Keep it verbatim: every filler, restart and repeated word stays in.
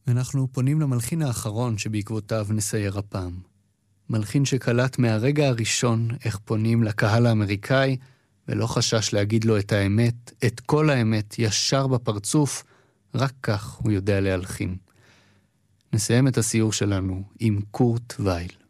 אנחנו פונים למלחין האחרון שבעקבותיו נסייר הפעם. מלחין שקלט מהרגע הראשון איך פונים לקהל האמריקאי, ולא חשש להגיד לו את האמת, את כל האמת, ישר בפרצוף, רק כך הוא יודע להלחין. נסיים את הסיור שלנו עם קורט וייל.